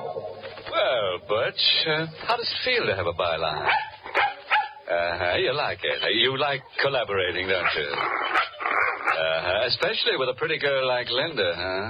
Well, Butch, how does it feel to have a byline? You like it. You like collaborating, don't you? Especially with a pretty girl like Linda, huh?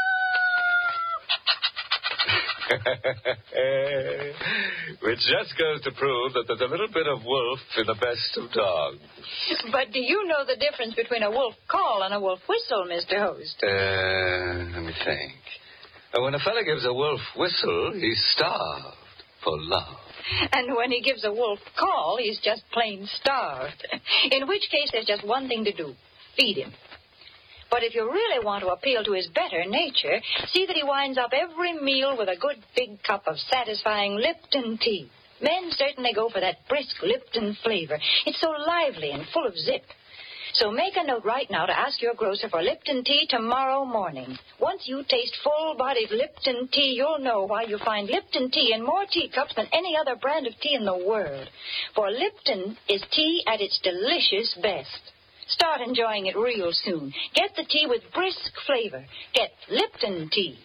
Which just goes to prove that there's a little bit of wolf in the best of dogs. But do you know the difference between a wolf call and a wolf whistle, Mr. Host? Let me think. When a fella gives a wolf whistle, he's starved for love. And when he gives a wolf call, he's just plain starved. In which case, there's just one thing to do. Feed him. But if you really want to appeal to his better nature, see that he winds up every meal with a good big cup of satisfying Lipton tea. Men certainly go for that brisk Lipton flavor. It's so lively and full of zip. So make a note right now to ask your grocer for Lipton tea tomorrow morning. Once you taste full-bodied Lipton tea, you'll know why you find Lipton tea in more teacups than any other brand of tea in the world. For Lipton is tea at its delicious best. Start enjoying it real soon. Get the tea with brisk flavor. Get Lipton tea.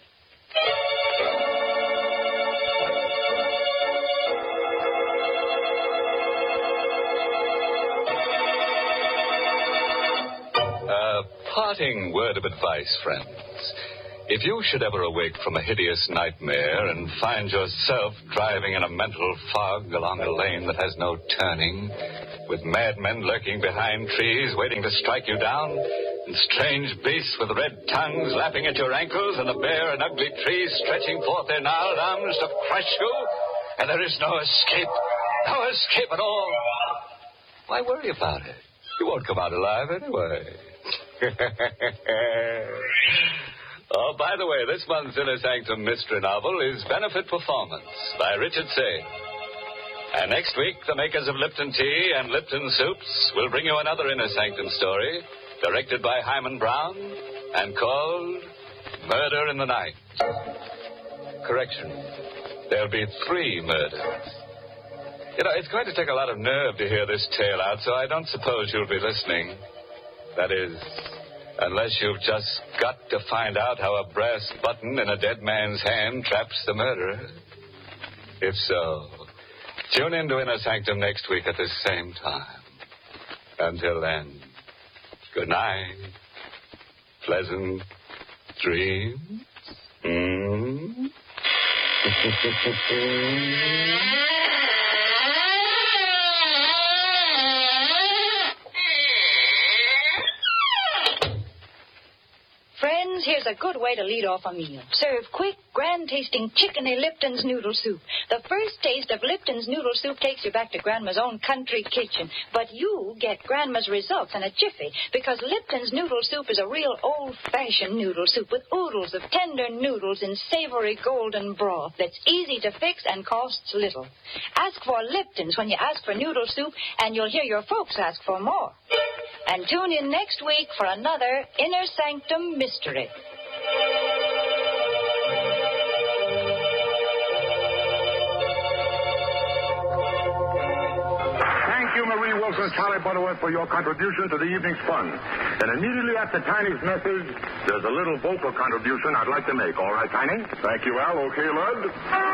Parting word of advice, friends. If you should ever awake from a hideous nightmare and find yourself driving in a mental fog along a lane that has no turning, with madmen lurking behind trees waiting to strike you down, and strange beasts with red tongues lapping at your ankles, and the bare and ugly trees stretching forth their gnarled arms to crush you, and there is no escape at all, why worry about it? You won't come out alive anyway. Oh, by the way, this month's Inner Sanctum mystery novel is Benefit Performance by Richard Say. And next week, the makers of Lipton Tea and Lipton Soups will bring you another Inner Sanctum story, directed by Hyman Brown, and called Murder in the Night. Correction. There'll be 3 murders. You know, it's going to take a lot of nerve to hear this tale out, so I don't suppose you'll be listening. That is, unless you've just got to find out how a brass button in a dead man's hand traps the murderer. If so, tune in to Inner Sanctum next week at the same time. Until then, good night. Pleasant dreams. Friends, here's a good way to lead off a meal. Serve quick, grand-tasting chickeny Lipton's noodle soup. The first taste of Lipton's noodle soup takes you back to Grandma's own country kitchen. But you get Grandma's results in a jiffy, because Lipton's noodle soup is a real old-fashioned noodle soup with oodles of tender noodles in savory golden broth that's easy to fix and costs little. Ask for Lipton's when you ask for noodle soup, and you'll hear your folks ask for more. And tune in next week for another Inner Sanctum mystery. Thank you, Marie Wilson, Charlie Butterworth, for your contribution to the evening's fun. And immediately after Tiny's message, there's a little vocal contribution I'd like to make. All right, Tiny? Thank you, Al. Okay, Lud?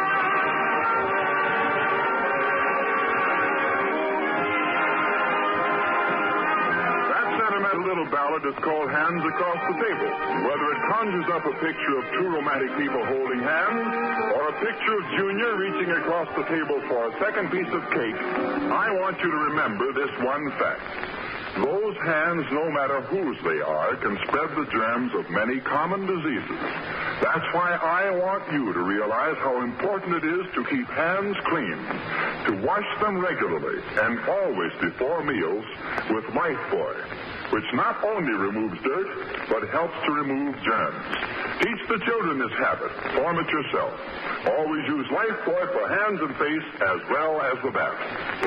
Little ballad is called Hands Across the Table. Whether it conjures up a picture of 2 romantic people holding hands or a picture of Junior reaching across the table for a second piece of cake, I want you to remember this one fact. Those hands, no matter whose they are, can spread the germs of many common diseases. That's why I want you to realize how important it is to keep hands clean, to wash them regularly and always before meals with Lifebuoy, which not only removes dirt, but helps to remove germs. Teach the children this habit. Form it yourself. Always use Lifebuoy for hands and face as well as the bath.